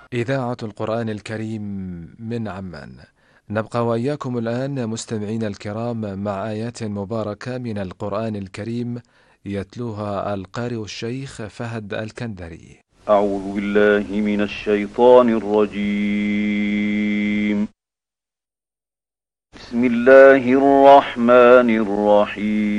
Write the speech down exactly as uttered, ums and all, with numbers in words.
إذاعة القرآن الكريم من عمان. نبقى وإياكم الآن مستمعين الكرام مع آيات مباركة من القرآن الكريم يتلوها القارئ الشيخ فهد الكندري. أعوذ بالله من الشيطان الرجيم. بسم الله الرحمن الرحيم.